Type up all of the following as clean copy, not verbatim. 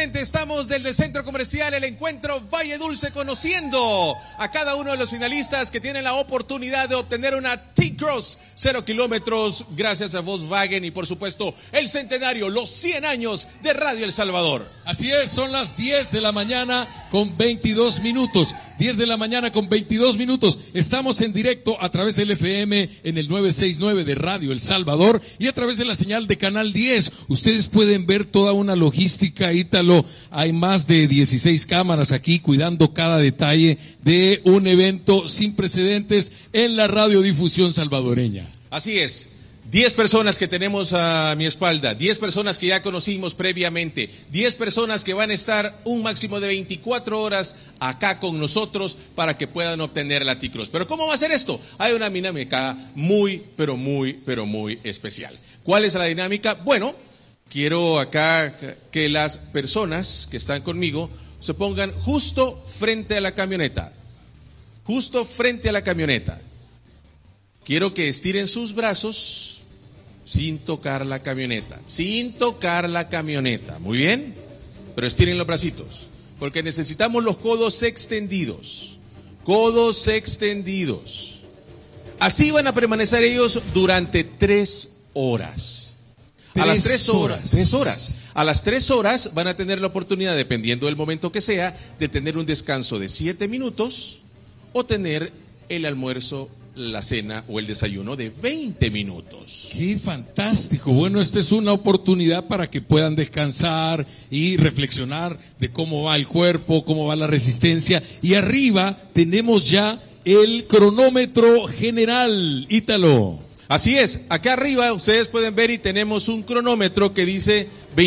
Efectivamente, estamos desde el Centro Comercial El Encuentro Valle Dulce conociendo a cada uno de los finalistas que tienen la oportunidad de obtener una T-Cross 0 kilómetros gracias a Volkswagen y por supuesto el centenario, los 100 años de Radio El Salvador. Así es, son las 10 de la mañana con 22 minutos. 10 de la mañana con 22 minutos. Estamos en directo a través del FM en el 969 de Radio El Salvador y a través de la señal de Canal 10. Ustedes pueden ver toda una logística, Ítalo. Hay más de 16 cámaras aquí cuidando cada detalle de un evento sin precedentes en la radiodifusión salvadoreña. Así es. 10 personas que tenemos a mi espalda, 10 personas que ya conocimos previamente, 10 personas que van a estar un máximo de 24 horas acá con nosotros para que puedan obtener la T-Cross. Pero ¿cómo va a ser esto? Hay una dinámica muy especial. ¿Cuál es la dinámica? Bueno, quiero acá que las personas que están conmigo se pongan justo frente a la camioneta. Justo frente a la camioneta. Quiero que estiren sus brazos sin tocar la camioneta. Sin tocar la camioneta. Muy bien. Pero estiren los bracitos. Porque necesitamos los codos extendidos. Codos extendidos. Así van a permanecer ellos durante 3 horas. A las 3 horas. 3 horas. A las 3 horas van a tener la oportunidad, dependiendo del momento que sea, de tener un descanso de 7 minutos o tener el almuerzo, la cena o el desayuno de 20 minutos. ¡Qué fantástico! Bueno, esta es una oportunidad para que puedan descansar y reflexionar de cómo va el cuerpo, cómo va la resistencia. Y arriba tenemos ya el cronómetro general, Ítalo. Así es, acá arriba ustedes pueden ver y tenemos un cronómetro que dice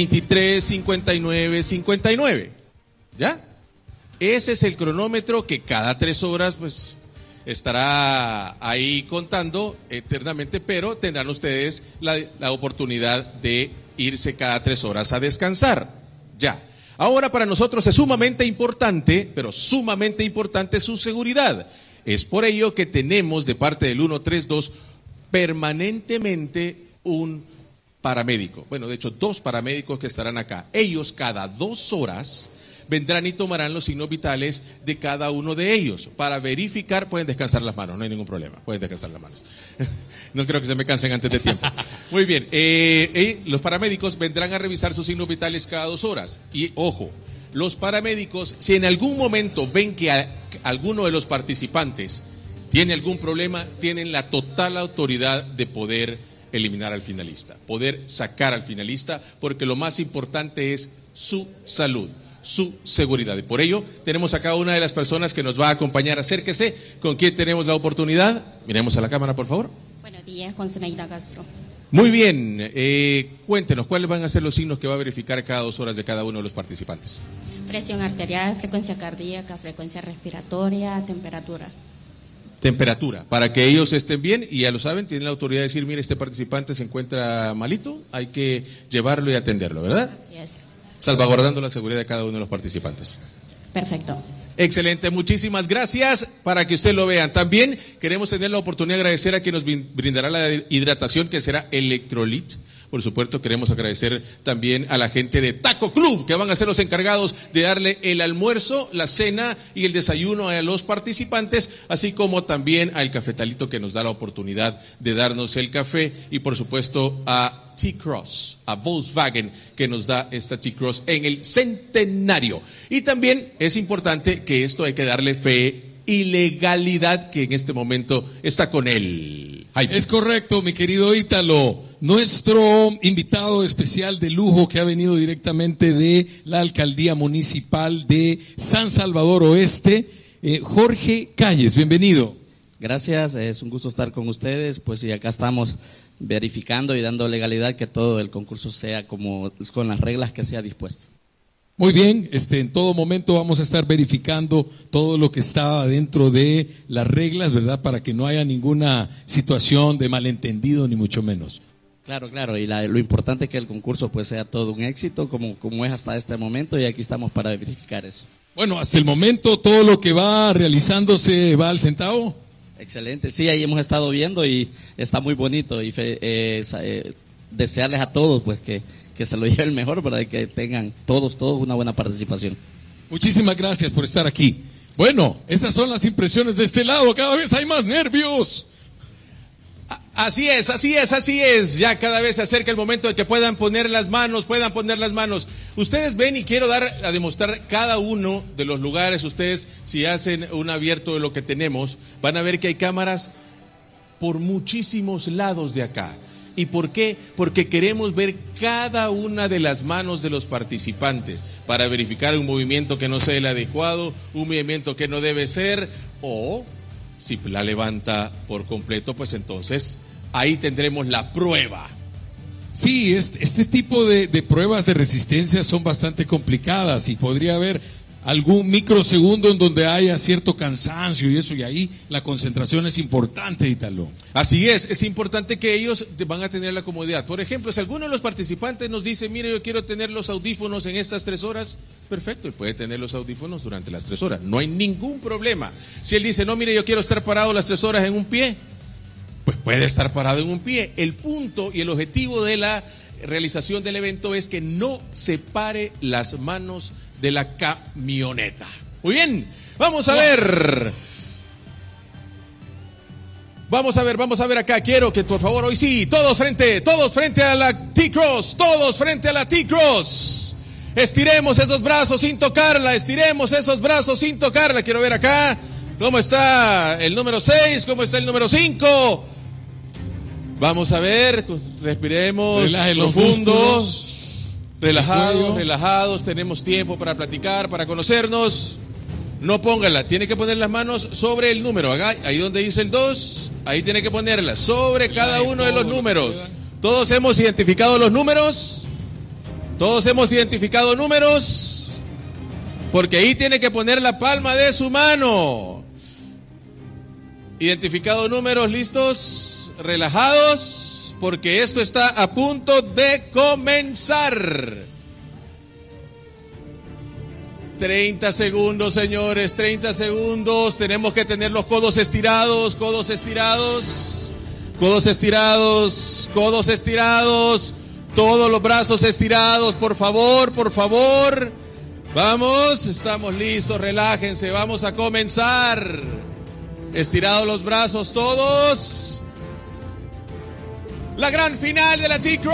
23:59:59. ¿Ya? Ese es el cronómetro que cada 3 horas pues estará ahí contando eternamente, pero tendrán ustedes la oportunidad de irse cada 3 horas a descansar. Ya. Ahora para nosotros es sumamente importante, pero sumamente importante su seguridad. Es por ello que tenemos de parte del 132 permanentemente un paramédico. Bueno, de hecho 2 paramédicos que estarán acá. Ellos cada 2 horas vendrán y tomarán los signos vitales de cada uno de ellos para verificar. Pueden descansar las manos, no hay ningún problema, pueden descansar las manos. No creo que se me cansen antes de tiempo. Muy bien, los paramédicos vendrán a revisar sus signos vitales cada 2 horas. Y ojo, los paramédicos, si en algún momento ven que alguno de los participantes tiene algún problema, tienen la total autoridad de poder eliminar al finalista, poder sacar al finalista, porque lo más importante es su salud, su seguridad. Y por ello tenemos acá una de las personas que nos va a acompañar. Acérquese. ¿Con quién tenemos la oportunidad? Miremos a la cámara, por favor. Buenos días, con Zenaida Castro. Muy bien, cuéntenos, ¿cuáles van a ser los signos que va a verificar cada 2 horas de cada uno de los participantes? Presión arterial, frecuencia cardíaca, frecuencia respiratoria, temperatura. Temperatura, para que ellos estén bien y ya lo saben, tienen la autoridad de decir, mire, este participante se encuentra malito, hay que llevarlo y atenderlo, ¿verdad? Así es. Salvaguardando la seguridad de cada uno de los participantes. Perfecto. Excelente, muchísimas gracias, para que usted lo vean. También queremos tener la oportunidad de agradecer a quien nos brindará la hidratación, que será Electrolit. Por supuesto, queremos agradecer también a la gente de Taco Club, que van a ser los encargados de darle el almuerzo, la cena y el desayuno a los participantes, así como también al Cafetalito, que nos da la oportunidad de darnos el café, y por supuesto a T-Cross, a Volkswagen, que nos da esta T-Cross en el centenario. Y también es importante que esto hay que darle fe y legalidad, que en este momento está con él. Jaime. Es correcto, mi querido Ítalo. Nuestro invitado especial de lujo que ha venido directamente de la Alcaldía Municipal de San Salvador Oeste, Jorge Calles, bienvenido. Gracias, es un gusto estar con ustedes, pues y acá estamos verificando y dando legalidad que todo el concurso sea como con las reglas que sea dispuesto. Muy bien, en todo momento vamos a estar verificando todo lo que está dentro de las reglas, ¿verdad? Para que no haya ninguna situación de malentendido, ni mucho menos. Claro, y lo importante es que el concurso pues sea todo un éxito, como es hasta este momento, y aquí estamos para verificar eso. Bueno, hasta el momento todo lo que va realizándose va al centavo. Excelente, sí, ahí hemos estado viendo y está muy bonito, y desearles a todos pues que que se lo lleve el mejor para que tengan todos una buena participación. Muchísimas gracias por estar aquí. Bueno, esas son las impresiones de este lado. Cada vez hay más nervios. Así es. Ya cada vez se acerca el momento de que puedan poner las manos. Ustedes ven, y quiero dar a demostrar cada uno de los lugares. Ustedes, si hacen un abierto de lo que tenemos, van a ver que hay cámaras por muchísimos lados de acá. ¿Y por qué? Porque queremos ver cada una de las manos de los participantes para verificar un movimiento que no sea el adecuado, un movimiento que no debe ser, o si la levanta por completo, pues entonces ahí tendremos la prueba. Sí, este tipo de pruebas de resistencia son bastante complicadas y podría haber algún microsegundo en donde haya cierto cansancio y eso, y ahí la concentración es importante, Ítalo. Así es importante que ellos van a tener la comodidad. Por ejemplo, si alguno de los participantes nos dice, mire, yo quiero tener los audífonos en estas 3 horas, perfecto, él puede tener los audífonos durante las 3 horas, no hay ningún problema. Si él dice, no, mire, yo quiero estar parado las 3 horas en un pie, pues puede estar parado en un pie. El punto y el objetivo de la realización del evento es que no separe las manos de la camioneta. Muy bien, vamos a ver. Vamos a ver acá. Quiero que por favor hoy sí, todos frente a la T-Cross, Estiremos esos brazos sin tocarla, Quiero ver acá cómo está el número 6, cómo está el número 5. Vamos a ver, respiremos profundos. Relajados, tenemos tiempo para platicar, para conocernos. No póngala, tiene que poner las manos sobre el número, ahí donde dice el 2, ahí tiene que ponerla, sobre cada uno de los números. Todos hemos identificado los números, porque ahí tiene que poner la palma de su mano. Identificado números, listos, relajados, porque esto está a punto de comenzar. 30 segundos, señores, 30 segundos. Tenemos que tener los codos estirados. Todos los brazos estirados, por favor. Vamos, estamos listos, relájense, vamos a comenzar. Estirados los brazos todos. La gran final de la T-Cross.